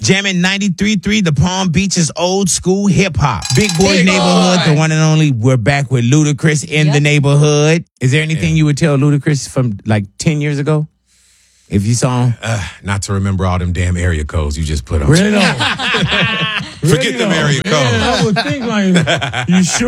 Jamming 93.3, the Palm Beach's old school hip hop. Big Boy Neighborhood, the one and only. We're back with Ludacris in the neighborhood. Is there anything you would tell Ludacris from like 10 years ago? If you saw him? Not to remember all them damn area codes you just put on. Really? Forget them area codes. I would think like, you sure?